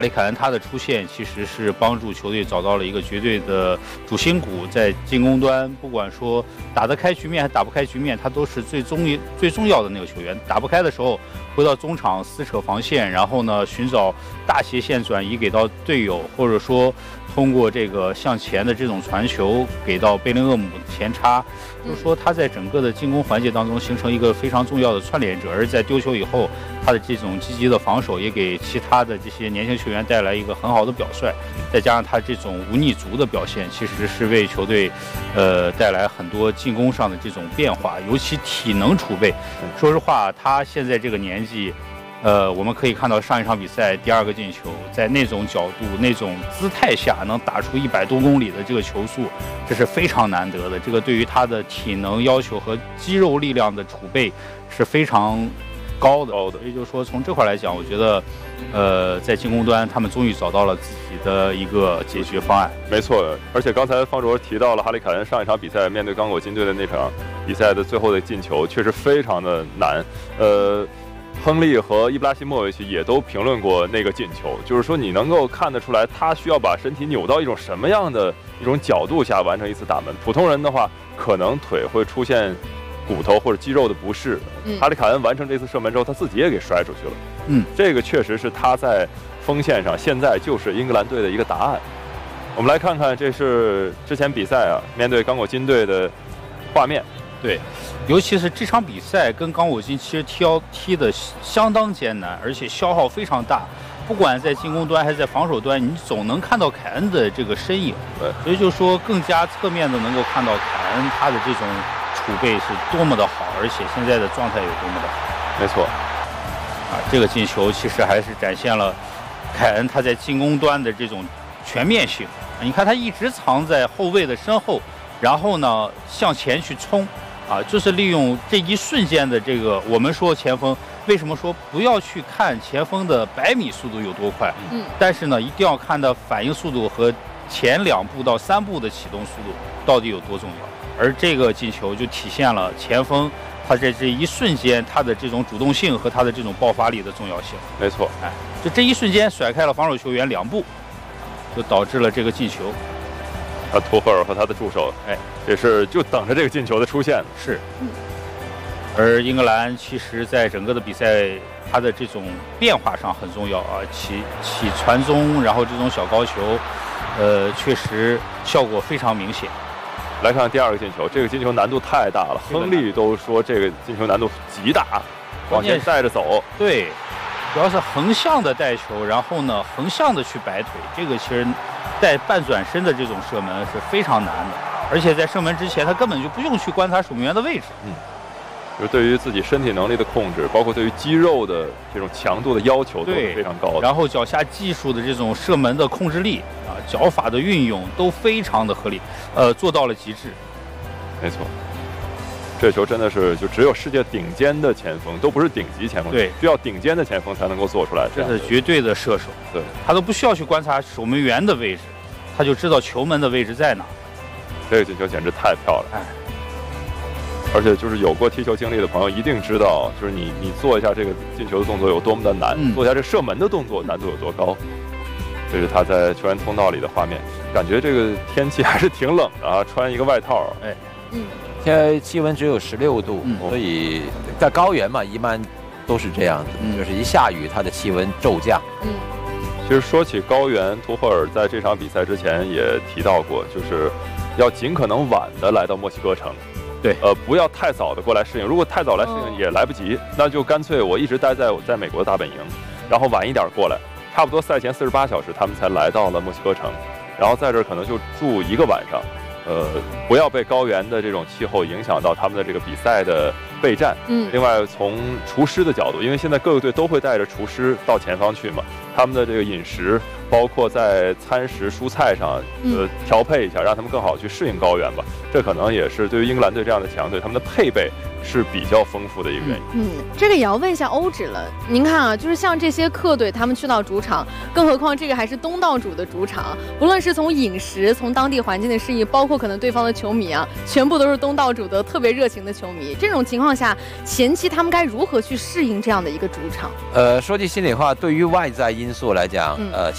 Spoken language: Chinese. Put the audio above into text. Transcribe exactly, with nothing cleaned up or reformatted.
雷凯恩他的出现其实是帮助球队找到了一个绝对的主心骨，在进攻端，不管说打得开局面还打不开局面，他都是最重最重要的那个球员。打不开的时候，回到中场撕扯防线，然后呢寻找大斜线转移给到队友，或者说通过这个向前的这种传球给到贝林厄姆前插，就是说他在整个的进攻环节当中形成一个非常重要的串联者。而在丢球以后，他的这种积极的防守也给其他的这些年轻球员带来一个很好的表率，再加上他这种无逆足的表现，其实是为球队，呃，带来很多进攻上的这种变化，尤其体能储备。说实话，他现在这个年纪，呃，我们可以看到上一场比赛第二个进球，在那种角度、那种姿态下能打出一百多公里的这个球速，这是非常难得的。这个对于他的体能要求和肌肉力量的储备是非常高的，所以就说从这块来讲，我觉得，呃，在进攻端他们终于找到了自己的一个解决方案。 没错，而且刚才方卓提到了哈里凯恩上一场比赛面对刚果金队的那场比赛的最后的进球，确实非常的难。呃，亨利和伊布拉希莫维奇也都评论过那个进球，就是说你能够看得出来，他需要把身体扭到一种什么样的一种角度下完成一次打门。普通人的话，可能腿会出现骨头或者肌肉的不适。嗯、哈里凯恩完成这次射门之后，他自己也给摔出去了。嗯，这个确实是他在锋线上现在就是英格兰队的一个答案。我们来看看，这是之前比赛啊面对刚果金队的画面。 对，尤其是这场比赛跟刚果金其实踢踢的相当艰难，而且消耗非常大。不管在进攻端还是在防守端，你总能看到凯恩的这个身影。对，所以就说更加侧面的能够看到凯恩他的这种储备是多么的好，而且现在的状态有多么的好。 没错， 啊，这个进球其实还是展现了凯恩他在进攻端的这种全面性。你看他一直藏在后卫的身后，然后呢向前去冲，啊，就是利用这一瞬间的这个，我们说前锋为什么说不要去看前锋的百米速度有多快，嗯，但是呢一定要看到反应速度和前两步到三步的启动速度到底有多重要。而这个进球就体现了前锋他在这一瞬间他的这种主动性和他的这种爆发力的重要性。 没错， 哎，就这一瞬间甩开了防守球员两步，就导致了这个进球。 他图赫尔和他的助手，哎，也是就等着这个进球的出现。 是。而英格兰其实在整个的比赛，它的这种变化上很重要啊，起起传中，然后这种小高球，呃，确实效果非常明显。 来看第二个进球，这个进球难度太大了，亨利都说这个进球难度极大，往前带着走。 对，主要是横向的带球，然后呢横向的去摆腿，这个其实带半转身的这种射门是非常难的，而且在射门之前他根本就不用去观察守门员的位置。 嗯，就是对于自己身体能力的控制，包括对于肌肉的这种强度的要求都是非常高的。 然后脚下技术的这种射门的控制力啊，脚法的运用都非常的合理，呃，做到了极致。 没错，这球真的是就只有世界顶尖的前锋，都不是顶级前锋， 对， 需要顶尖的前锋才能够做出来。 这是绝对的射手， 对， 他都不需要去观察守门员的位置，他就知道球门的位置在哪。 这个进球简直太漂亮， 哎。 而且就是有过踢球经历的朋友一定知道，就是你你做一下这个进球的动作有多么的难，嗯、做一下这射门的动作难度有多高。这是他在球员通道里的画面，感觉这个天气还是挺冷的啊，穿一个外套。 哎，嗯，现在气温只有十六度，嗯、所以在高原嘛，一般都是这样子，嗯、就是一下雨，它的气温骤降。嗯， 其实说起高原，图赫尔在这场比赛之前也提到过，就是要尽可能晚的来到墨西哥城。 对， 呃，不要太早的过来适应。如果太早来适应也来不及，那就干脆我一直待在在美国的大本营，然后晚一点过来，差不多赛前四十八小时，他们才来到了墨西哥城，然后在这儿可能就住一个晚上，呃，不要被高原的这种气候影响到他们的这个比赛的备战。嗯，另外从厨师的角度，因为现在各个队都会带着厨师到前方去嘛，他们的这个饮食，包括在餐食、蔬菜上，呃，调配一下，让他们更好去适应高原吧。这可能也是对于英格兰队这样的强队，他们的配备是比较丰富的一个原因。 嗯，这个也要问一下欧指了。您看啊，就是像这些客队，他们去到主场，更何况这个还是东道主的主场，不论是从饮食、从当地环境的适应，包括可能对方的球迷啊，全部都是东道主的特别热情的球迷。这种情况下，前期他们该如何去适应这样的一个主场？ 呃，说句心里话，对于外在因素来讲，呃。